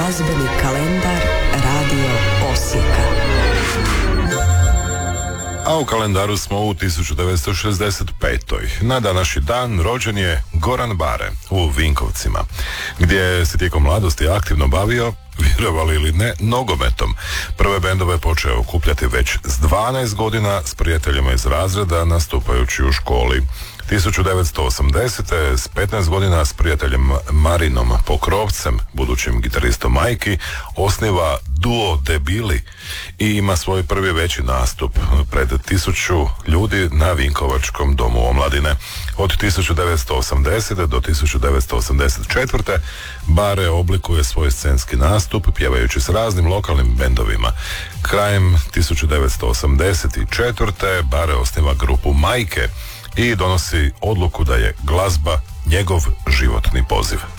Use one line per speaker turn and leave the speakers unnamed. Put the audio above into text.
Glazbeni kalendar Radio Osijeka.
A u kalendaru smo u 1965. Na današnji dan rođen je Goran Bare u Vinkovcima, gdje se tijekom mladosti aktivno bavio, vjerovali ili ne, nogometom. Prve bendove počeo okupljati već s 12 godina s prijateljima iz razreda, nastupajući u školi. 1980. s 15 godina s prijateljem Marinom Pokrovcem, budućim gitaristom Majki, osniva duo Debili i ima svoj prvi veći nastup pred 1000 ljudi na Vinkovačkom domu omladine. Od 1980. do 1984. Bare oblikuje svoj scenski nastup pjevajući s raznim lokalnim bendovima. Krajem 1984. Bare osniva grupu Majke i donosi odluku da je glazba njegov životni poziv.